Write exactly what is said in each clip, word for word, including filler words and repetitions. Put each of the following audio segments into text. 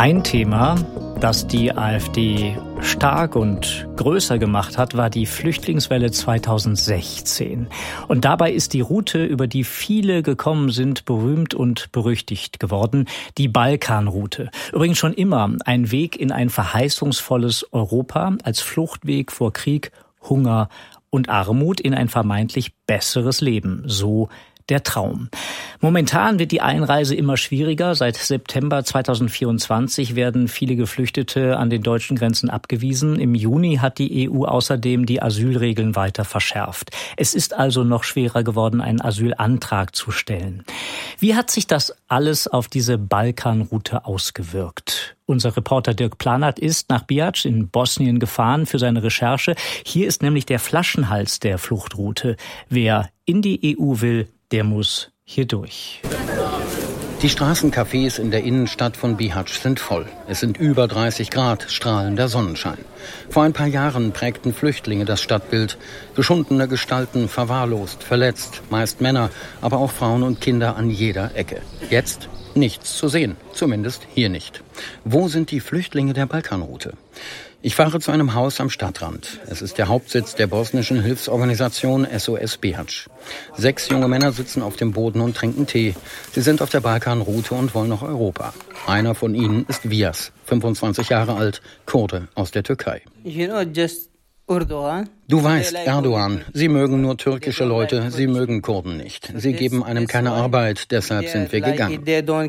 Ein Thema, das die AfD stark und größer gemacht hat, war die Flüchtlingswelle zweitausendsechzehn. Und dabei ist die Route, über die viele gekommen sind, berühmt und berüchtigt geworden, die Balkanroute. Übrigens schon immer ein Weg in ein verheißungsvolles Europa als Fluchtweg vor Krieg, Hunger und Armut in ein vermeintlich besseres Leben. So der Traum. Momentan wird die Einreise immer schwieriger. Seit September zweitausendvierundzwanzig werden viele Geflüchtete an den deutschen Grenzen abgewiesen. Im Juni hat die E U außerdem die Asylregeln weiter verschärft. Es ist also noch schwerer geworden, einen Asylantrag zu stellen. Wie hat sich das alles auf diese Balkanroute ausgewirkt? Unser Reporter Dirk Planert ist nach Bihac in Bosnien gefahren für seine Recherche. Hier ist nämlich der Flaschenhals der Fluchtroute. Wer in die E U will, der muss hier durch. Die Straßencafés in der Innenstadt von Bihac sind voll. Es sind über dreißig Grad, strahlender Sonnenschein. Vor ein paar Jahren prägten Flüchtlinge das Stadtbild. Geschundene Gestalten, verwahrlost, verletzt, meist Männer, aber auch Frauen und Kinder an jeder Ecke. Jetzt nichts zu sehen, zumindest hier nicht. Wo sind die Flüchtlinge der Balkanroute? Ich fahre zu einem Haus am Stadtrand. Es ist der Hauptsitz der bosnischen Hilfsorganisation S O S Bihac. Sechs junge Männer sitzen auf dem Boden und trinken Tee. Sie sind auf der Balkanroute und wollen nach Europa. Einer von ihnen ist Vias, fünfundzwanzig Jahre alt, Kurde aus der Türkei. You know, just Erdogan. Du weißt, Erdogan, sie mögen nur türkische Leute, sie mögen Kurden nicht. Sie geben einem keine Arbeit, deshalb sind wir gegangen.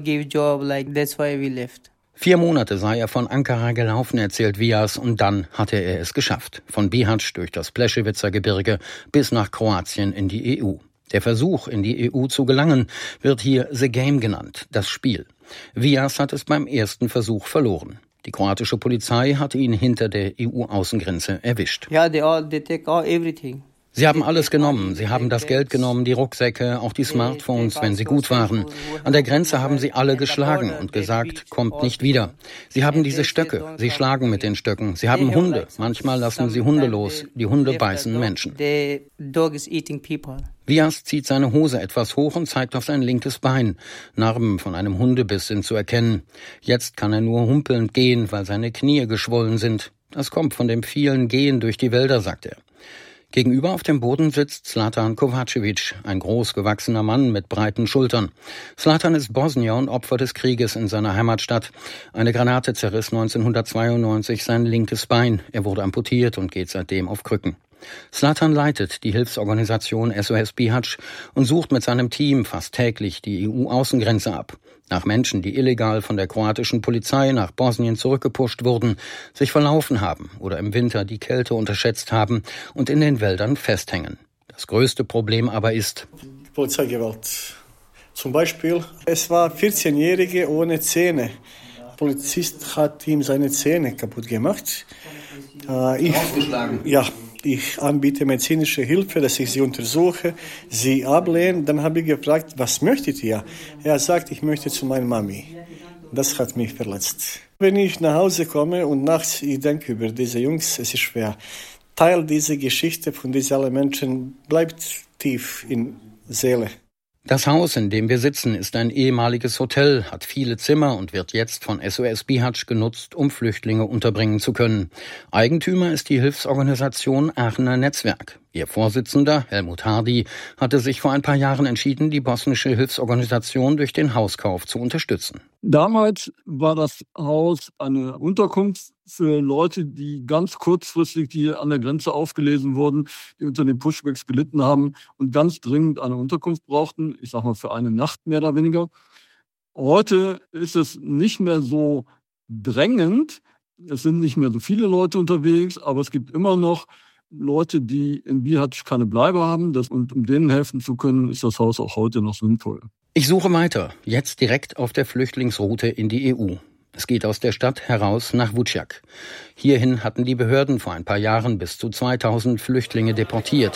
Vier Monate sei er von Ankara gelaufen, erzählt Vias, und dann hatte er es geschafft. Von Bihac durch das Pleschewitzer Gebirge bis nach Kroatien in die E U. Der Versuch, in die E U zu gelangen, wird hier The Game genannt, das Spiel. Vias hat es beim ersten Versuch verloren. Die kroatische Polizei hatte ihn hinter der E U-Außengrenze erwischt. Yeah, they all, they take all everything. Sie haben alles genommen. Sie haben das Geld genommen, die Rucksäcke, auch die Smartphones, wenn sie gut waren. An der Grenze haben sie alle geschlagen und gesagt, kommt nicht wieder. Sie haben diese Stöcke. Sie schlagen mit den Stöcken. Sie haben Hunde. Manchmal lassen sie Hunde los. Die Hunde beißen Menschen. Vias zieht seine Hose etwas hoch und zeigt auf sein linkes Bein. Narben von einem Hundebiss sind zu erkennen. Jetzt kann er nur humpelnd gehen, weil seine Knie geschwollen sind. Das kommt von dem vielen Gehen durch die Wälder, sagt er. Gegenüber auf dem Boden sitzt Zlatan Kovacevic, ein großgewachsener Mann mit breiten Schultern. Zlatan ist Bosnier und Opfer des Krieges in seiner Heimatstadt. Eine Granate zerriss neunzehnhundertzweiundneunzig sein linkes Bein. Er wurde amputiert und geht seitdem auf Krücken. Zlatan leitet die Hilfsorganisation S O S Bihac und sucht mit seinem Team fast täglich die E U-Außengrenze ab. Nach Menschen, die illegal von der kroatischen Polizei nach Bosnien zurückgepusht wurden, sich verlaufen haben oder im Winter die Kälte unterschätzt haben und in den Wäldern festhängen. Das größte Problem aber ist Polizeigewalt. Zum Beispiel, es war vierzehnjährige ohne Zähne. Der Polizist hat ihm seine Zähne kaputt gemacht. Äh, ich, Ausgeschlagen? Ja. Ich anbiete medizinische Hilfe, dass ich sie untersuche. Sie ablehnen. Dann habe ich gefragt, was möchtet ihr? Er sagt, ich möchte zu meiner Mami. Das hat mich verletzt. Wenn ich nach Hause komme und nachts ich denke über diese Jungs, es ist schwer. Teil dieser Geschichte von diesen alle Menschen bleibt tief in der Seele. Das Haus, in dem wir sitzen, ist ein ehemaliges Hotel, hat viele Zimmer und wird jetzt von S O S Bihac genutzt, um Flüchtlinge unterbringen zu können. Eigentümer ist die Hilfsorganisation Aachener Netzwerk. Ihr Vorsitzender, Helmut Hardy, hatte sich vor ein paar Jahren entschieden, die bosnische Hilfsorganisation durch den Hauskauf zu unterstützen. Damals war das Haus eine Unterkunft für Leute, die ganz kurzfristig hier an der Grenze aufgelesen wurden, die unter den Pushbacks gelitten haben und ganz dringend eine Unterkunft brauchten. Ich sag mal für eine Nacht mehr oder weniger. Heute ist es nicht mehr so drängend. Es sind nicht mehr so viele Leute unterwegs, aber es gibt immer noch Leute, die in Bihac keine Bleibe haben. Das, und um denen helfen zu können, ist das Haus auch heute noch sinnvoll. Ich suche weiter, jetzt direkt auf der Flüchtlingsroute in die E U. Es geht aus der Stadt heraus nach Vučjak. Hierhin hatten die Behörden vor ein paar Jahren bis zu zweitausend Flüchtlinge deportiert,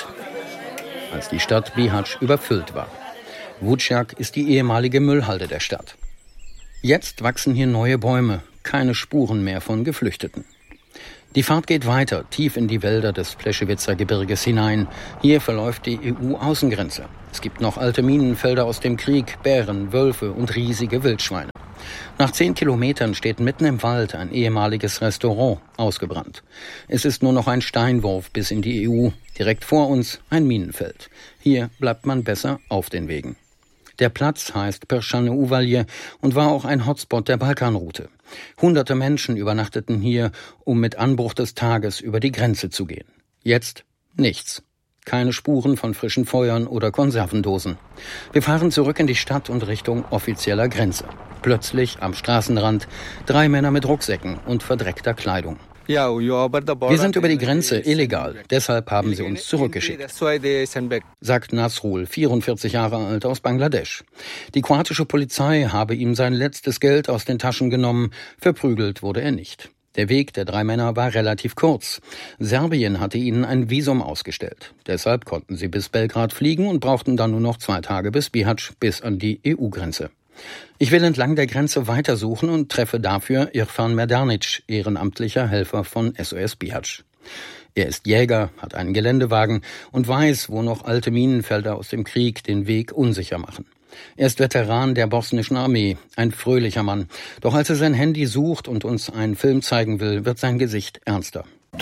als die Stadt Bihac überfüllt war. Vučjak ist die ehemalige Müllhalde der Stadt. Jetzt wachsen hier neue Bäume, keine Spuren mehr von Geflüchteten. Die Fahrt geht weiter, tief in die Wälder des Pleschewitzer Gebirges hinein. Hier verläuft die E U-Außengrenze. Es gibt noch alte Minenfelder aus dem Krieg, Bären, Wölfe und riesige Wildschweine. Nach zehn Kilometern steht mitten im Wald ein ehemaliges Restaurant, ausgebrannt. Es ist nur noch ein Steinwurf bis in die E U. Direkt vor uns ein Minenfeld. Hier bleibt man besser auf den Wegen. Der Platz heißt Peršane Uvalje und war auch ein Hotspot der Balkanroute. Hunderte Menschen übernachteten hier, um mit Anbruch des Tages über die Grenze zu gehen. Jetzt nichts. Keine Spuren von frischen Feuern oder Konservendosen. Wir fahren zurück in die Stadt und Richtung offizieller Grenze. Plötzlich am Straßenrand drei Männer mit Rucksäcken und verdreckter Kleidung. Wir sind über die Grenze illegal, deshalb haben sie uns zurückgeschickt, sagt Nasrul, vierundvierzig Jahre alt, aus Bangladesch. Die kroatische Polizei habe ihm sein letztes Geld aus den Taschen genommen, verprügelt wurde er nicht. Der Weg der drei Männer war relativ kurz. Serbien hatte ihnen ein Visum ausgestellt. Deshalb konnten sie bis Belgrad fliegen und brauchten dann nur noch zwei Tage bis Bihać, bis an die E U-Grenze. Ich will entlang der Grenze weitersuchen und treffe dafür Irfan Merdanic, ehrenamtlicher Helfer von S O S Bihać. Er ist Jäger, hat einen Geländewagen und weiß, wo noch alte Minenfelder aus dem Krieg den Weg unsicher machen. Er ist Veteran der bosnischen Armee, ein fröhlicher Mann. Doch als er sein Handy sucht und uns einen Film zeigen will, wird sein Gesicht ernster.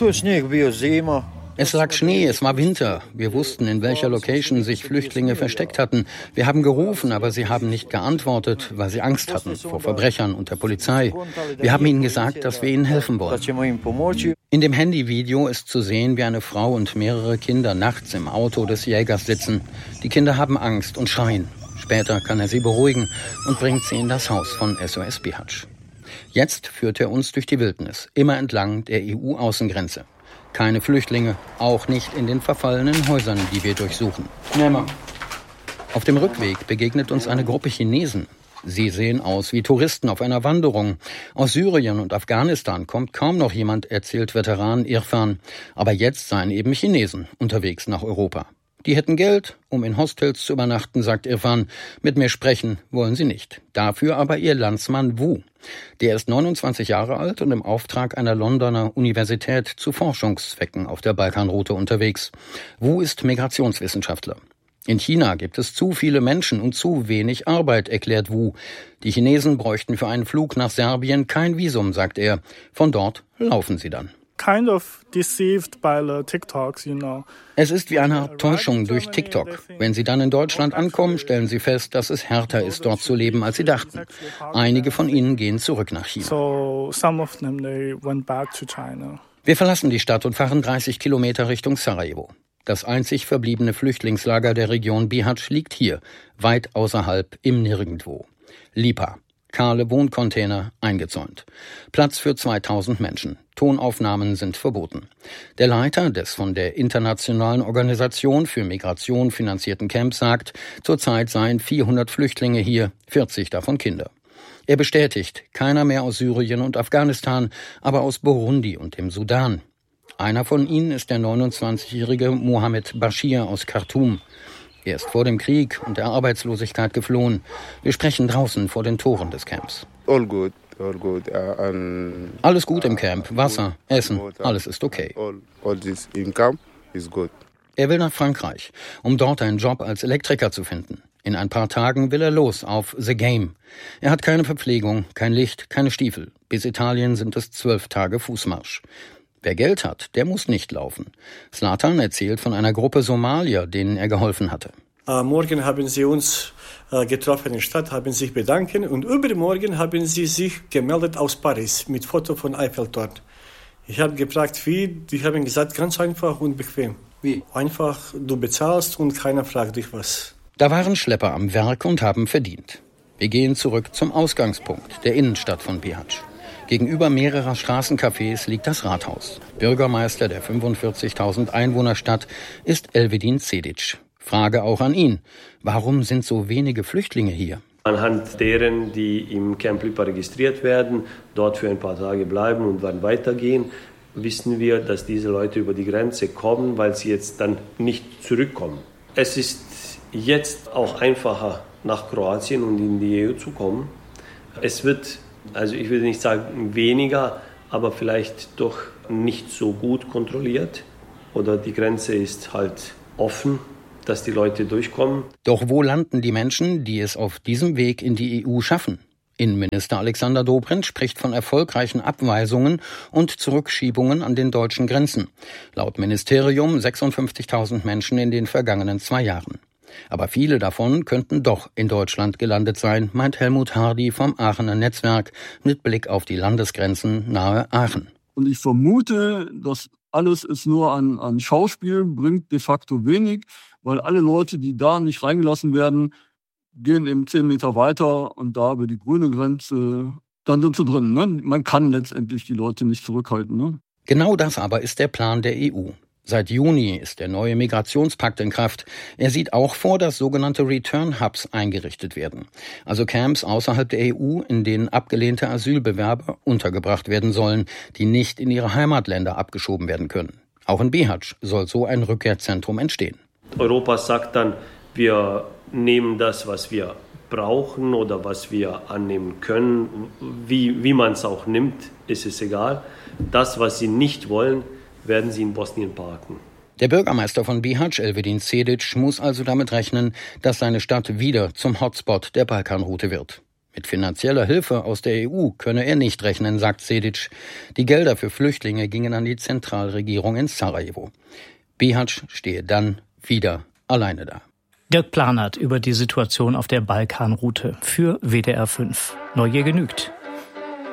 Es lag Schnee, es war Winter. Wir wussten, in welcher Location sich Flüchtlinge versteckt hatten. Wir haben gerufen, aber sie haben nicht geantwortet, weil sie Angst hatten vor Verbrechern und der Polizei. Wir haben ihnen gesagt, dass wir ihnen helfen wollen. In dem Handyvideo ist zu sehen, wie eine Frau und mehrere Kinder nachts im Auto des Jägers sitzen. Die Kinder haben Angst und schreien. Später kann er sie beruhigen und bringt sie in das Haus von S O S Bihać. Jetzt führt er uns durch die Wildnis, immer entlang der E U-Außengrenze. Keine Flüchtlinge, auch nicht in den verfallenen Häusern, die wir durchsuchen. Auf dem Rückweg begegnet uns eine Gruppe Chinesen. Sie sehen aus wie Touristen auf einer Wanderung. Aus Syrien und Afghanistan kommt kaum noch jemand, erzählt Veteran Irfan. Aber jetzt seien eben Chinesen unterwegs nach Europa. Die hätten Geld, um in Hostels zu übernachten, sagt Irfan. Mit mir sprechen wollen sie nicht. Dafür aber ihr Landsmann Wu. Der ist neunundzwanzig Jahre alt und im Auftrag einer Londoner Universität zu Forschungszwecken auf der Balkanroute unterwegs. Wu ist Migrationswissenschaftler. In China gibt es zu viele Menschen und zu wenig Arbeit, erklärt Wu. Die Chinesen bräuchten für einen Flug nach Serbien kein Visum, sagt er. Von dort laufen sie dann. Kind of deceived by the TikToks, you know. Es ist wie eine Art Täuschung durch TikTok. Wenn Sie dann in Deutschland ankommen, stellen Sie fest, dass es härter ist, dort zu leben, als Sie dachten. Einige von ihnen gehen zurück nach China. So some of them, they went back to China. Wir verlassen die Stadt und fahren dreißig Kilometer Richtung Sarajevo. Das einzig verbliebene Flüchtlingslager der Region Bihać liegt hier, weit außerhalb im Nirgendwo. Lipa. Kahle Wohncontainer, eingezäunt. Platz für zweitausend Menschen. Tonaufnahmen sind verboten. Der Leiter des von der Internationalen Organisation für Migration finanzierten Camps sagt, zurzeit seien vierhundert Flüchtlinge hier, vierzig davon Kinder. Er bestätigt, keiner mehr aus Syrien und Afghanistan, aber aus Burundi und dem Sudan. Einer von ihnen ist der neunundzwanzigjährige Mohamed Bashir aus Khartoum. Er ist vor dem Krieg und der Arbeitslosigkeit geflohen. Wir sprechen draußen vor den Toren des Camps. All good, all good. Uh, and, alles gut im Camp, Wasser, Essen, alles ist okay. All, all this income is good. Er will nach Frankreich, um dort einen Job als Elektriker zu finden. In ein paar Tagen will er los auf The Game. Er hat keine Verpflegung, kein Licht, keine Stiefel. Bis Italien sind es zwölf Tage Fußmarsch. Wer Geld hat, der muss nicht laufen. Zlatan erzählt von einer Gruppe Somalier, denen er geholfen hatte. Uh, morgen haben sie uns uh, getroffen in der Stadt, haben sich bedankt und übermorgen haben sie sich gemeldet aus Paris mit Foto von Eiffelturm. Ich habe gefragt, wie? Die haben gesagt, ganz einfach und bequem. Wie? Einfach, du bezahlst und keiner fragt dich was. Da waren Schlepper am Werk und haben verdient. Wir gehen zurück zum Ausgangspunkt, der Innenstadt von Bihać. Gegenüber mehrerer Straßencafés liegt das Rathaus. Bürgermeister der fünfundvierzigtausend Einwohnerstadt ist Elvedin Sedic. Frage auch an ihn. Warum sind so wenige Flüchtlinge hier? Anhand deren, die im Camp Lipa registriert werden, dort für ein paar Tage bleiben und dann weitergehen, wissen wir, dass diese Leute über die Grenze kommen, weil sie jetzt dann nicht zurückkommen. Es ist jetzt auch einfacher, nach Kroatien und in die E U zu kommen. Es wird, also ich würde nicht sagen weniger, aber vielleicht doch nicht so gut kontrolliert. Oder die Grenze ist halt offen, dass die Leute durchkommen. Doch wo landen die Menschen, die es auf diesem Weg in die E U schaffen? Innenminister Alexander Dobrindt spricht von erfolgreichen Abweisungen und Zurückschiebungen an den deutschen Grenzen. Laut Ministerium sechsundfünfzigtausend Menschen in den vergangenen zwei Jahren. Aber viele davon könnten doch in Deutschland gelandet sein, meint Helmut Hardy vom Aachener Netzwerk mit Blick auf die Landesgrenzen nahe Aachen. Und ich vermute, das alles ist nur ein, ein Schauspiel, bringt de facto wenig, weil alle Leute, die da nicht reingelassen werden, gehen eben zehn Meter weiter und da über die grüne Grenze, dann sind sie drin. Ne? Man kann letztendlich die Leute nicht zurückhalten. Ne? Genau das aber ist der Plan der E U. Seit Juni ist der neue Migrationspakt in Kraft. Er sieht auch vor, dass sogenannte Return Hubs eingerichtet werden. Also Camps außerhalb der E U, in denen abgelehnte Asylbewerber untergebracht werden sollen, die nicht in ihre Heimatländer abgeschoben werden können. Auch in Bihać soll so ein Rückkehrzentrum entstehen. Europa sagt dann, wir nehmen das, was wir brauchen oder was wir annehmen können. Wie, wie man es auch nimmt, ist es egal. Das, was sie nicht wollen, werden sie in Bosnien parken. Der Bürgermeister von Bihać, Elvedin Sedic, muss also damit rechnen, dass seine Stadt wieder zum Hotspot der Balkanroute wird. Mit finanzieller Hilfe aus der E U könne er nicht rechnen, sagt Sedic. Die Gelder für Flüchtlinge gingen an die Zentralregierung in Sarajevo. Bihać stehe dann wieder alleine da. Dirk Planert über die Situation auf der Balkanroute für W D R fünf. Neugier genügt.